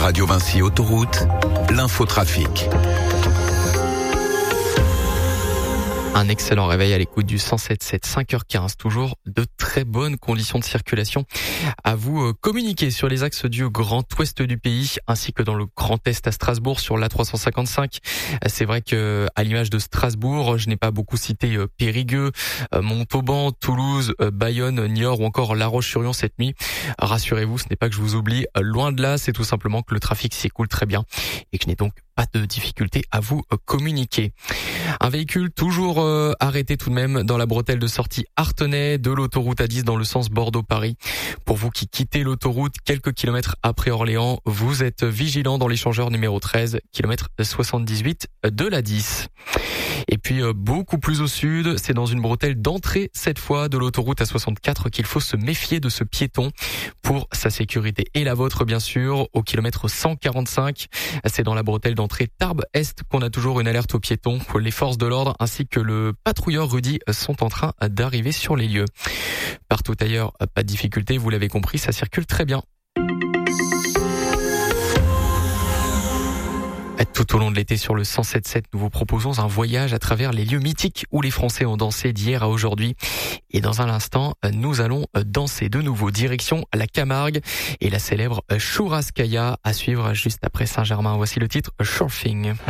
Radio Vinci Autoroute, l'infotrafic. Un excellent réveil à l'écoute du 107.7, 5h15. Toujours de très bonnes conditions de circulation à vous communiquer sur les axes du Grand Ouest du pays, ainsi que dans le Grand Est à Strasbourg sur l'A355. C'est vrai que, à l'image de Strasbourg, je n'ai pas beaucoup cité Périgueux, Montauban, Toulouse, Bayonne, Niort ou encore La Roche-sur-Yon cette nuit. Rassurez-vous, ce n'est pas que je vous oublie. Loin de là, c'est tout simplement que le trafic s'écoule très bien et que je n'ai donc pas de difficulté à vous communiquer. Un véhicule toujours arrêté tout de même dans la bretelle de sortie Artenay de l'autoroute A10 dans le sens Bordeaux-Paris. Pour vous qui quittez l'autoroute quelques kilomètres après Orléans, vous êtes vigilant dans l'échangeur numéro 13, kilomètre 78 de l'A10. Et puis beaucoup plus au sud, c'est dans une bretelle d'entrée cette fois de l'autoroute A64 qu'il faut se méfier de ce piéton pour sa sécurité et la vôtre bien sûr. Au kilomètre 145, c'est dans la bretelle d'entrée Tarbes-Est qu'on a toujours une alerte aux piétons. Les forces de l'ordre ainsi que le patrouilleur Rudy sont en train d'arriver sur les lieux. Partout ailleurs, pas de difficulté, vous l'avez compris, ça circule très bien. Tout au long de l'été sur le 107.7, nous vous proposons un voyage à travers les lieux mythiques où les Français ont dansé d'hier à aujourd'hui. Et dans un instant, nous allons danser de nouveau direction la Camargue et la célèbre Churrascaia à suivre juste après Saint-Germain. Voici le titre Surfing.